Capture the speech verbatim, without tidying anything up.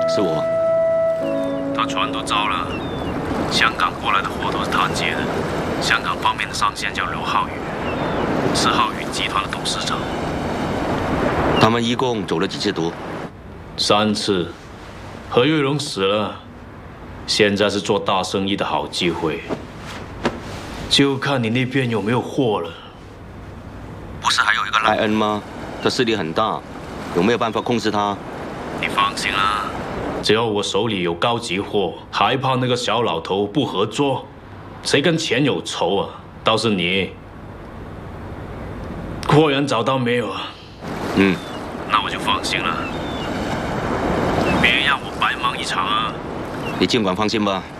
是我。 他船都招了，香港过来的货都是他接的。香港方面的上线叫刘浩宇，是浩宇集团的董事长。 他们一共走了几次毒？ 三次。何玉荣死了，现在是做大生意的好机会，就看你那边有没有货了。 不是还有一个赖恩吗？他势力很大，有没有办法控制他？ 你放心啦，只要我手里有高级货，还怕那个小老头不合作？谁跟钱有仇啊？倒是你，货源找到没有啊？ 嗯， 那我就放心了。别让我白忙一场啊！ 你尽管放心吧。